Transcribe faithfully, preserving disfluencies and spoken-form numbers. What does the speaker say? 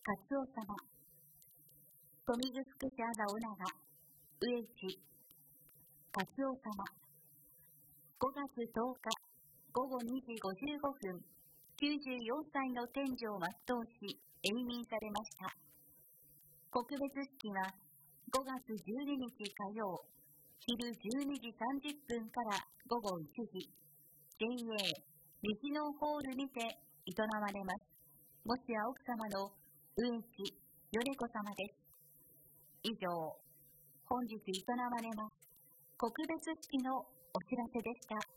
カツオ様、富城宿舎がおなが、上地、カツオ様、ごがつとおか、ごごにじごじゅうごふん、きゅうじゅうよんさいの天寿を全うし、永眠されました。告別式は、ごがつじゅうににち火曜、昼じゅうにじさんじゅっぷんからごごいちじ、ジェイエー 西野ホールにて営まれます。もしや奥様の上地米子様です。以上、本日営まれます告別式のお知らせでした。